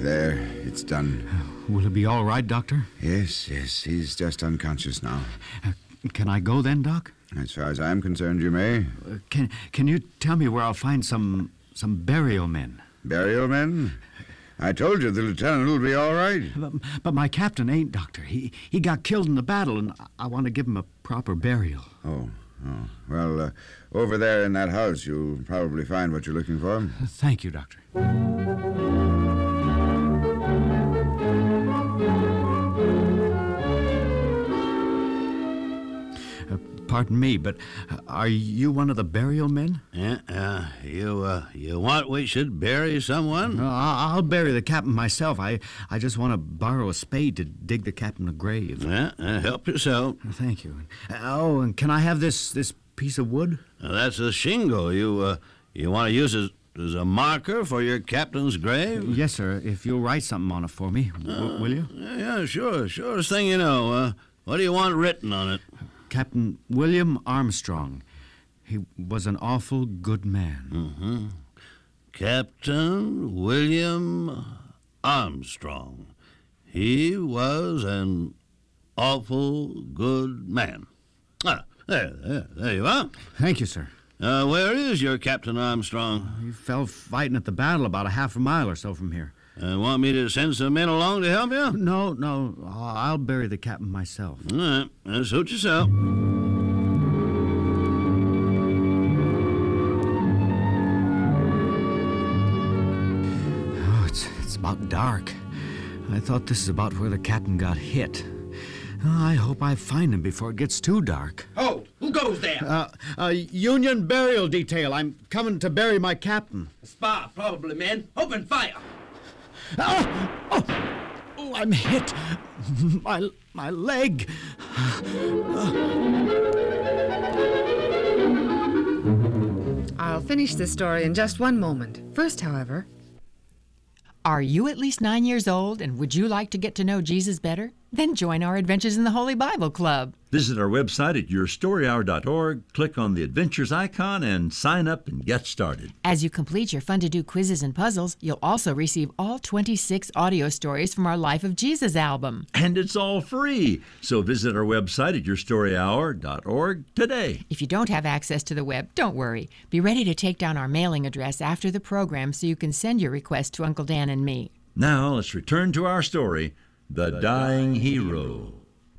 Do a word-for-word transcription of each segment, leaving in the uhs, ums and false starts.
There, it's done. Uh, will it be all right, Doctor? Yes, yes, he's just unconscious now. Uh, can I go then, Doc? As far as I'm concerned, you may. Uh, can Can you tell me where I'll find some some burial men? Burial men? I told you the lieutenant will be all right. But, but my captain ain't, Doctor. He he got killed in the battle, and I want to give him a proper burial. Oh, oh. Well, uh, over there in that house, you'll probably find what you're looking for. Uh, thank you, Doctor. Pardon me, but uh, are you one of the burial men? Yeah, uh, you, uh, you want we should bury someone? Uh, I'll bury the captain myself. I, I just want to borrow a spade to dig the captain a grave. Yeah, uh, help yourself. Thank you. Uh, oh, and can I have this this piece of wood? Uh, that's a shingle. You, uh, you want to use it as a marker for your captain's grave? Yes, sir. If you'll write something on it for me, uh, w- will you? Yeah, yeah, sure. Surest thing you know. Uh, what do you want written on it? Captain William Armstrong. He was an awful good man. Mm-hmm. Captain William Armstrong. He was an awful good man. Ah, there, there, there you are. Thank you, sir. Uh, where is your Captain Armstrong? He fell fighting at the battle about a half a mile or so from here. Uh, want me to send some men along to help you? No, no. I'll bury the captain myself. All right. Uh, suit yourself. Oh, it's, it's about dark. I thought this is about where the captain got hit. I hope I find him before it gets too dark. Oh, who goes there? Uh, uh, Union Burial Detail. I'm coming to bury my captain. A spy, probably, men. Open fire. Oh, oh, oh, I'm hit. My, my leg. I'll finish this story in just one moment. First, however... Are you at least nine years old, and would you like to get to know Jesus better? Then join our Adventures in the Holy Bible Club. Visit our website at your story hour dot org, click on the Adventures icon, and sign up and get started. As you complete your fun-to-do quizzes and puzzles, you'll also receive all twenty-six audio stories from our Life of Jesus album. And it's all free. So visit our website at your story hour dot org today. If you don't have access to the web, don't worry. Be ready to take down our mailing address after the program so you can send your request to Uncle Dan and me. Now let's return to our story, The, the Dying, Dying Hero.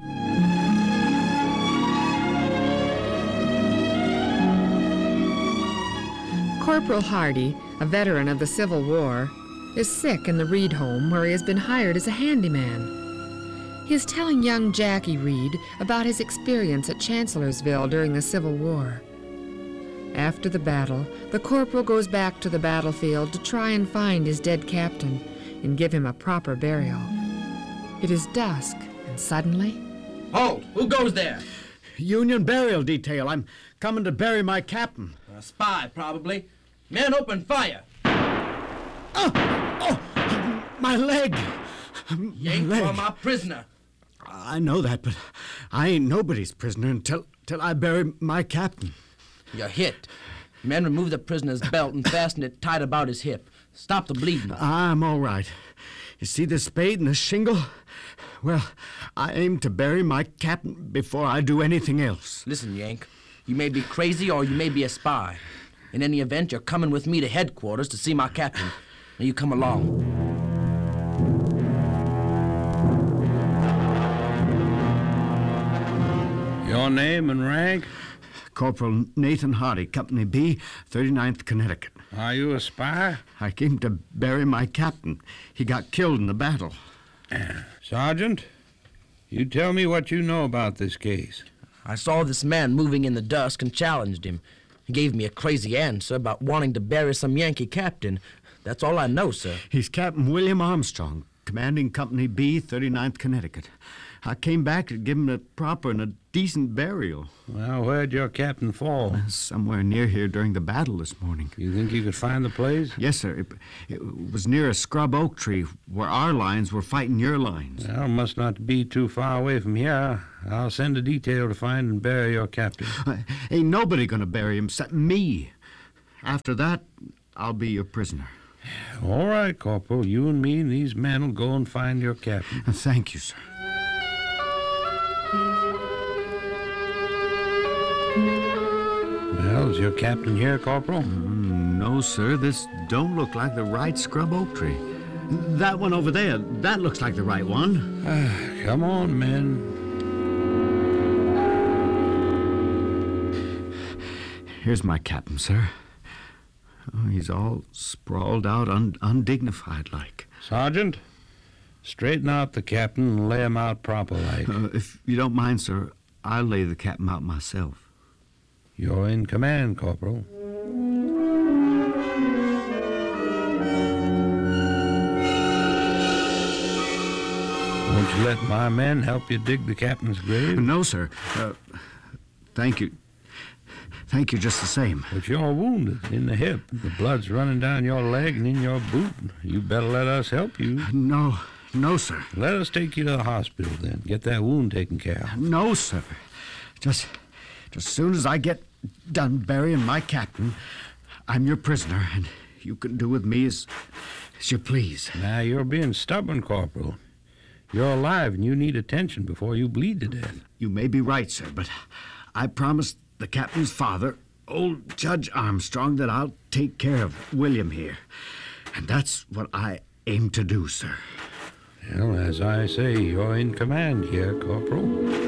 Corporal Hardy, a veteran of the Civil War, is sick in the Reed home where he has been hired as a handyman. He is telling young Jackie Reed about his experience at Chancellorsville during the Civil War. After the battle, the corporal goes back to the battlefield to try and find his dead captain and give him a proper burial. It is dusk, and suddenly... Halt! Who goes there? Union Burial Detail. I'm coming to bury my captain. A spy, probably. Men, open fire! Oh! Oh! My leg! You ain't for my prisoner. I know that, but I ain't nobody's prisoner until, until I bury my captain. You're hit. Men, remove the prisoner's belt and fasten it tight about his hip. Stop the bleeding. I'm all right. You see this spade and this shingle? Well, I aim to bury my captain before I do anything else. Listen, Yank. You may be crazy or you may be a spy. In any event, you're coming with me to headquarters to see my captain. Now you come along. Your name and rank? Corporal Nathan Hardy, Company B, thirty-ninth Connecticut. Are you a spy? I came to bury my captain. He got killed in the battle. Sergeant, you tell me what you know about this case. I saw this man moving in the dusk and challenged him. He gave me a crazy answer about wanting to bury some Yankee captain. That's all I know, sir. He's Captain William Armstrong, commanding Company B, thirty-ninth Connecticut. I came back to give him a proper and a decent burial. Well, where'd your captain fall? Somewhere near here during the battle this morning. You think you could find the place? Yes, sir. It, it was near a scrub oak tree where our lines were fighting your lines. Well, must not be too far away from here. I'll send a detail to find and bury your captain. Ain't nobody gonna bury him except me. After that, I'll be your prisoner. All right, Corporal. You and me and these men will go and find your captain. Thank you, sir. Well, is your captain here, Corporal? Mm, no, sir. This don't look like the right scrub oak tree. That one over there, that looks like the right one. Ah, come on, men. Here's my captain, sir. Oh, he's all sprawled out, un- undignified like. Sergeant, straighten out the captain and lay him out proper like. Uh, if you don't mind, sir, I'll lay the captain out myself. You're in command, Corporal. Won't you let my men help you dig the captain's grave? No, sir. Uh, thank you. Thank you just the same. But you're wounded in the hip. The blood's running down your leg and in your boot. You better let us help you. No, no, sir. Let us take you to the hospital then. Get that wound taken care of. No, sir. Just, just as soon as I get done burying my captain, I'm your prisoner, and you can do with me as, as you please. Now, you're being stubborn, Corporal. You're alive and you need attention before you bleed to death. You may be right, sir, but I promised the captain's father, old Judge Armstrong, that I'll take care of William here. And that's what I aim to do, sir. Well, as I say, you're in command here, Corporal.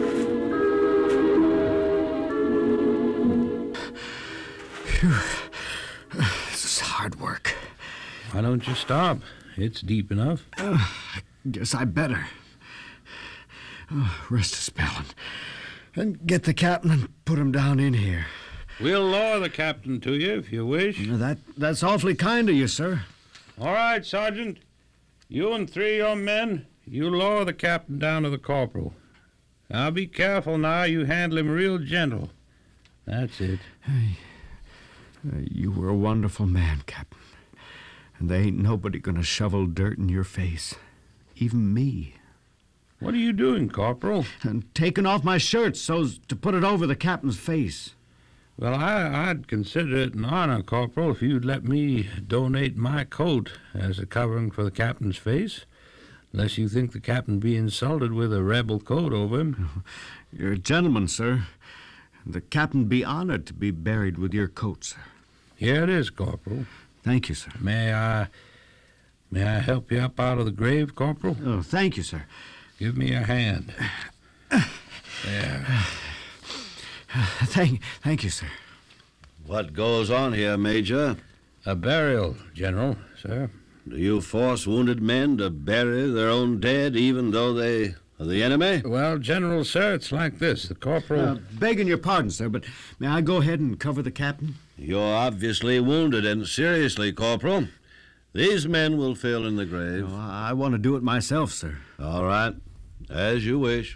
Phew. This is hard work. Why don't you stop? It's deep enough. Uh, I guess I better. Oh, rest a spell and, and get the captain and put him down in here. We'll lower the captain to you if you wish. That, that's awfully kind of you, sir. All right, Sergeant. You and three of your men, you lower the captain down to the corporal. Now be careful now. You handle him real gentle. That's it. Hey, uh, you were a wonderful man, Captain. And there ain't nobody gonna shovel dirt in your face. Even me. What are you doing, Corporal? I'm taking off my shirt so's to put it over the captain's face. Well, I, I'd consider it an honor, Corporal, if you'd let me donate my coat as a covering for the captain's face. Unless you think the captain be insulted with a rebel coat over him. You're a gentleman, sir. The captain be honored to be buried with your coat, sir. Here it is, Corporal. Thank you, sir. May I... May I help you up out of the grave, Corporal? Oh, thank you, sir. Give me a hand. There. Thank, thank you, sir. What goes on here, Major? A burial, General, sir. Do you force wounded men to bury their own dead even though they are the enemy? Well, General, sir, it's like this. The corporal... Uh, begging your pardon, sir, but may I go ahead and cover the captain? You're obviously wounded, and seriously, Corporal. These men will fill in the grave. Oh, I want to do it myself, sir. All right. As you wish.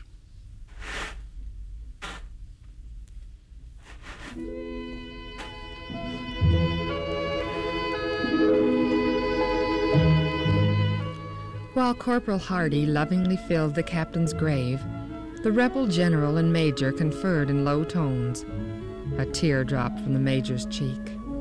While Corporal Hardy lovingly filled the captain's grave, the rebel general and major conferred in low tones. A tear dropped from the major's cheek.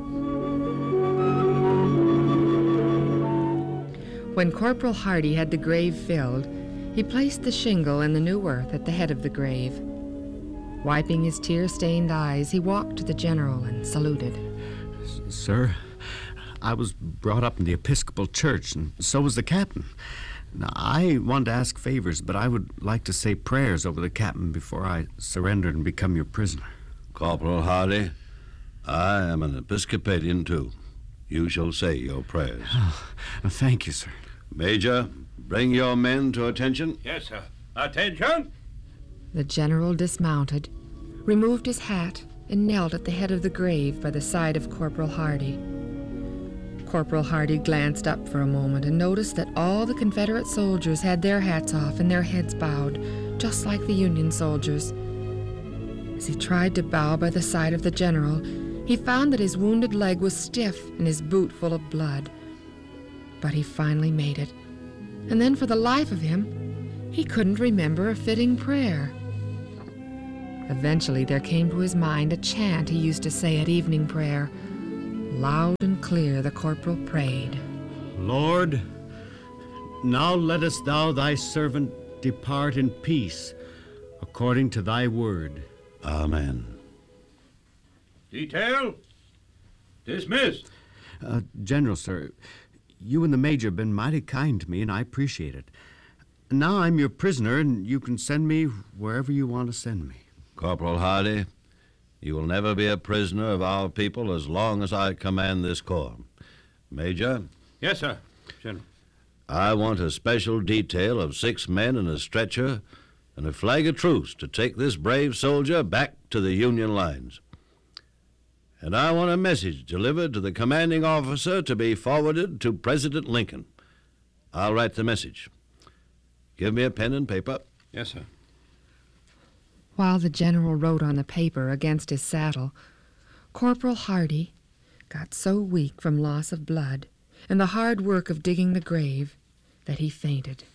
When Corporal Hardy had the grave filled, he placed the shingle and the new earth at the head of the grave. Wiping his tear-stained eyes, he walked to the general and saluted. S- sir, I was brought up in the Episcopal Church, and so was the captain. Now, I want to ask favors, but I would like to say prayers over the captain before I surrender and become your prisoner. Corporal Hardy, I am an Episcopalian, too. You shall say your prayers. Oh, thank you, sir. Major, bring your men to attention. Yes, sir. Attention! The general dismounted, removed his hat, and knelt at the head of the grave by the side of Corporal Hardy. Corporal Hardy glanced up for a moment and noticed that all the Confederate soldiers had their hats off and their heads bowed, just like the Union soldiers. As he tried to bow by the side of the general, he found that his wounded leg was stiff and his boot full of blood. But he finally made it. And then for the life of him, he couldn't remember a fitting prayer. Eventually there came to his mind a chant he used to say at evening prayer. Loud and clear the corporal prayed. Lord, now lettest thou thy servant depart in peace, according to thy word. Amen. Detail, dismissed. Uh, General, sir, you and the Major have been mighty kind to me, and I appreciate it. Now I'm your prisoner, and you can send me wherever you want to send me. Corporal Hardy, you will never be a prisoner of our people as long as I command this corps. Major? Yes, sir, General. I want a special detail of six men and a stretcher and a flag of truce to take this brave soldier back to the Union lines. And I want a message delivered to the commanding officer to be forwarded to President Lincoln. I'll write the message. Give me a pen and paper. Yes, sir. While the general wrote on the paper against his saddle, Corporal Hardy got so weak from loss of blood and the hard work of digging the grave that he fainted.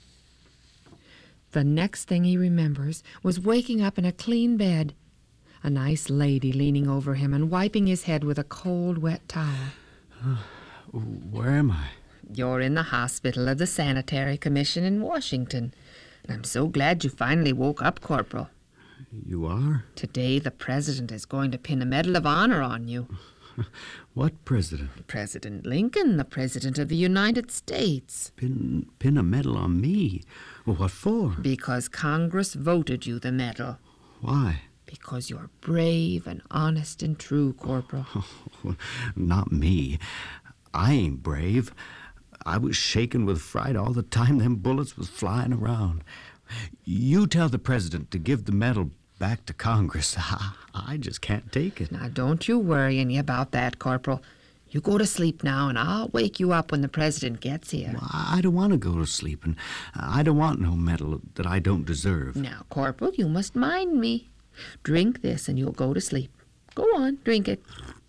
The next thing he remembers was waking up in a clean bed, a nice lady leaning over him and wiping his head with a cold, wet towel. Uh, where am I? You're in the hospital of the Sanitary Commission in Washington. And I'm so glad you finally woke up, Corporal. You are? Today the President is going to pin a Medal of Honor on you. What president? President Lincoln, the President of the United States. Pin, pin a medal on me? Well, what for? Because Congress voted you the medal. Why? Because you're brave and honest and true, Corporal. Oh, not me. I ain't brave. I was shaking with fright all the time them bullets was flying around. You tell the President to give the medal back to Congress. I, I just can't take it. Now, don't you worry any about that, Corporal. You go to sleep now, and I'll wake you up when the President gets here. Well, I don't want to go to sleep, and I don't want no medal that I don't deserve. Now, Corporal, you must mind me. Drink this, and you'll go to sleep. Go on, drink it.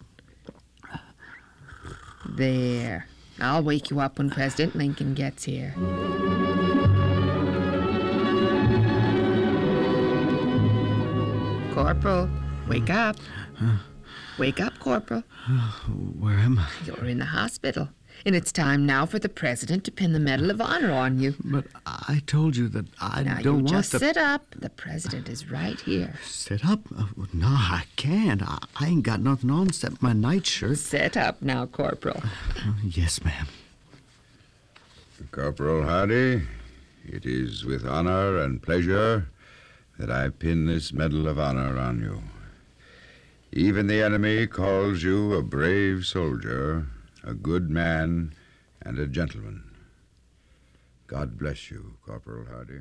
There. I'll wake you up when President Lincoln gets here. Corporal, wake up. Huh? Wake up, Corporal. Where am I? You're in the hospital, and it's time now for the President to pin the Medal of Honor on you. But I told you that I now don't you want just to... sit up. The President is right here. Sit up? Uh, no, I can't. I, I ain't got nothing on except my nightshirt. Sit up now, Corporal. Uh, yes, ma'am. Corporal Hardy, it is with honor and pleasure that I pin this Medal of Honor on you. Even the enemy calls you a brave soldier, a good man, and a gentleman. God bless you, Corporal Hardy.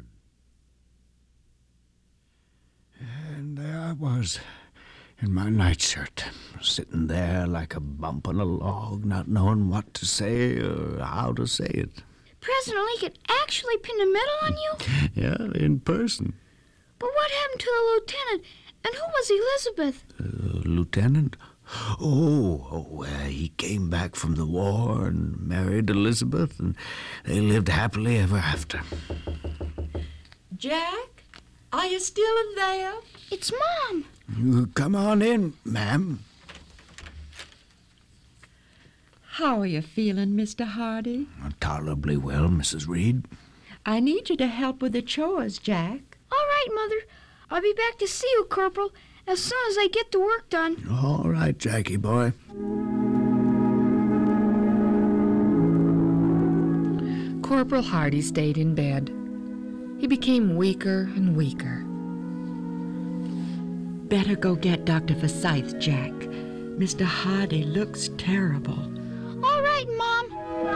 And there I was, in my nightshirt, sitting there like a bump on a log, not knowing what to say or how to say it. President Lincoln actually pinned a medal on you? Yeah, in person. But what happened to the lieutenant? And who was Elizabeth? Uh, lieutenant? Oh, oh uh, he came back from the war and married Elizabeth, and they lived happily ever after. Jack, are you still in there? It's Mom. You come on in, ma'am. How are you feeling, Mister Hardy? Tolerably well, Missus Reed. I need you to help with the chores, Jack. All right, Mother. I'll be back to see you, Corporal, as soon as I get the work done. All right, Jackie boy. Corporal Hardy stayed in bed. He became weaker and weaker. Better go get Doctor Forsyth, Jack. Mister Hardy looks terrible. All right, Mom.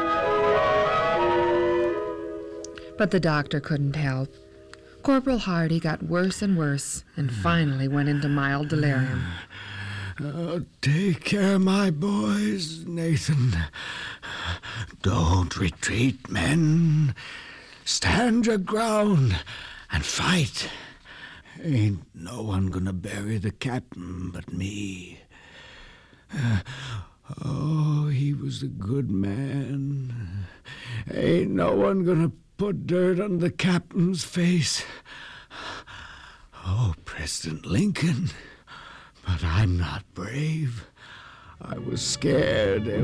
But the doctor couldn't help. Corporal Hardy got worse and worse and finally went into mild delirium. Uh, take care, my boys, Nathan. Don't retreat, men. Stand your ground and fight. Ain't no one gonna bury the captain but me. Uh, oh, he was a good man. Ain't no one gonna put dirt on the captain's face. Oh, President Lincoln. But I'm not brave. I was scared.